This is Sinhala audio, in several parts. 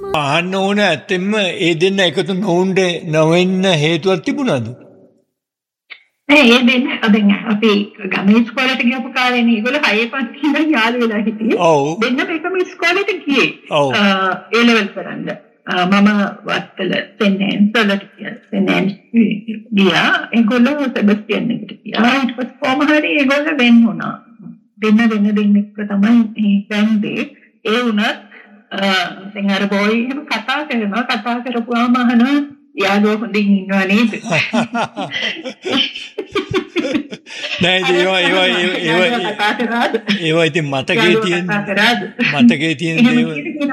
අහන්න ඕන ඇත්තෙන්ම ඒ දෙන්න එකතු නොවෙන්න හේතුවක් තිබුණාද? ඒ දෙන්න දැන් අපි ගමේ ඉස්කෝලේට ගියපු කාලේනේ ඒගොල්ලෝ 6 පන්ති ඉඳන් යාළු වෙලා හිටියේ. දෙන්න එකම ඉස්කෝලේට ගියේ. ඒ ලෙවල් කරන්න. මම වත්තල සෙනෙන් ගියා. ඒගොල්ලෝ සෙබස්ටියන් එකට ගියා. ඊට පස්සේ කොහොම හරි ඒගොල්ලෝ වෙන් වුණා. දෙන්න එක තමයි මේ බැන්දේ. ඒ වුණත් දැන් අර බෝයි එහෙම කතා කරපුවාම අහනවා යාළුවෝ හොඳින් ඉන්නවා නේද? නෑ ඒවා ඉතින් මතකේ තියෙන දේවල්.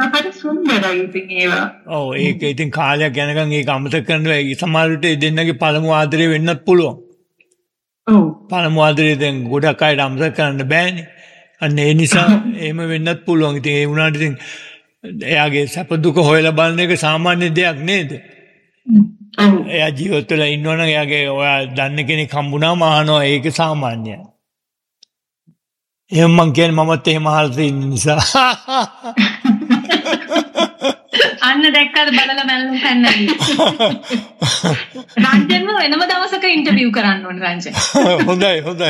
ඔව් ඒක ඉතින් කාලයක් යනකම් ඒක අමතක කරනවා. සමහර විට දෙන්නගේ පළමු ආදරේ වෙන්නත් පුළුවන්. ඔව් පළමු ආදරේ දැන් ගොඩක් අයට අමතක කරන්න බෑනේ. අන්න ඒ නිසා එහෙම වෙන්නත් පුළුවන්. ඉතින් ඒ වුණාට ඉතින් එයාගේ සැප දුක හොයලා බලන එක සාමාන්‍ය දෙයක් නේද? එයා ජීවත් වෙලා ඉන්නවනම් එයාගේ ඔයා දන්න කෙනෙක් හම්බුනාම අහනවා ඒක සාමාන්‍යයි. එහෙනම් මං කියන්නේ මමත් එහෙම අහලා තියෙන නිසා. අන්න දැක්කද බලලා මැල්ලුම් කන්නදී. රංජන්ව වෙනම දවසක ඉන්ටර්විව් කරන්න ඕන රංජන්. හොඳයි.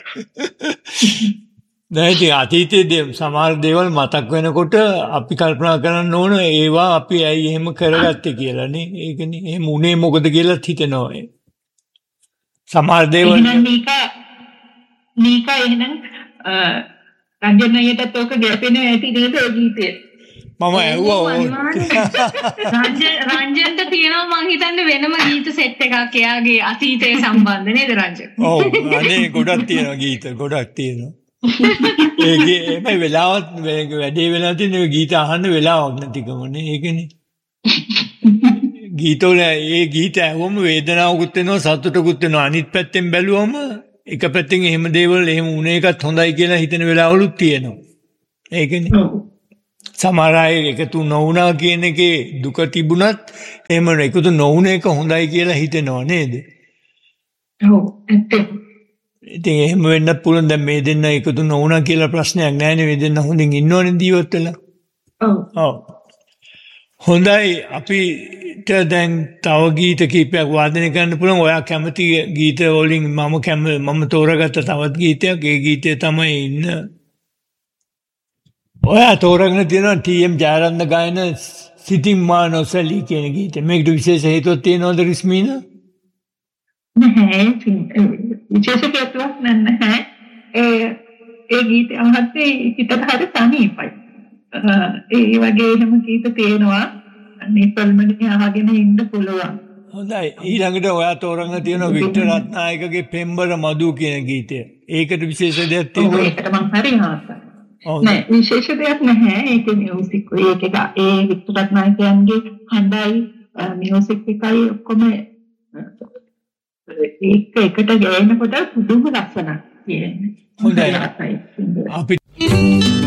නැති අතීතයේ සමහර දේවල් මතක් වෙනකොට අපි කල්පනා කරන්න ඕන ඒවා අපි ඇයි එහෙම කරගත්තේ කියලා නේ. ඒකනේ එහෙම උනේ මොකද කියලා හිතෙනවා. සමහර දේවල් නීකා එහෙනම් රංජනයටත් ඔක ගැපෙන්නේ ඇති නේද ඒ ගීතය? මම ඇහුවා රංජන්ට තියෙනවා මං හිතන්නේ වෙනම ගීත සෙට් එකක් එයාගේ අතීතයේ සම්බන්ධ නේද රංජන්? ඔව් අනේ ගොඩක් තියෙනවා ගීත ගොඩක් තියෙනවා. ඒකේ මේ වෙලාවත් වැඩේ වෙලා තියෙන ගීත අහන්න වෙලාවක් නැතිකමනේ ඒකනේ. ගීතවල ඒ ගීත ඇහුවම වේදනාවකුත් වෙනවා සතුටකුත් වෙනවා. අනිත් පැත්තෙන් බැලුවම එක පැත්තෙන් එහෙම දේවල් එහෙම උනේ එකත් හොඳයි කියලා හිතෙන වෙලාවලුත් තියෙනවා. ඒකනේ. සමහර අය එකතු නොවුනා කියන එකේ දුක තිබුණත් එහෙම එකතු නොවුන එක හොඳයි කියලා හිතෙනවා නේද? ඔව් ඇත්තට. ඉතින් එහෙම වෙන්නත් පුළුවන්. දැන් මේ දෙන්න එකතු නොවුනා කියලා ප්‍රශ්නයක් නැහැ නේ. මේ දෙන්න හොඳින් ඉන්නවනේ ජීවත් වෙලා. ඔව්. හොඳයි අපිට දැන් තව ගීත කීපයක් වාදනය කරන්න පුළුවන්. ඔයා කැමති ගීත වලින් මම තෝරාගත්ත තවත් ගීතයක්. ඒ ගීතය තමයි ඉන්න. ඔයා තෝරාගෙන තියෙනවා ටී.එම්. ජයරත්න ගායන සිතින් මා නොසැලී කියන ගීතය. මේකට විශේෂ හේතුවක් තියෙනවද රිස්මීන? නැහැ විශේෂ හේතුවක් නැහැ. ඒ ගීතය අහද්දී හිතට හරි සනීපයි. ඒ වගේ එහෙම ගීත තියෙනවා. නිපල්මනේ අහගෙන ඉන්න පුළුවන්. හොඳයි. ඊළඟට ඔයා තෝරාගෙන තියෙනවා වික්ටර් රත්නායකගේ පෙම්බර මధు කියන ගීතය. ඒකට විශේෂ දෙයක් තියෙනවද? ඒකට මම හරි ආසයි. නෑ විශේෂ දෙයක් නැහැ. ඒකේ මියුසික් ඒ වික්ටර් රත්නායකයන්ගේ හඬයි මියුසික් එකයි ඔක්කොම ඒක එකට ගෑනකොට පුදුම ලස්සනක් තියෙනවා. හොඳයි. අපි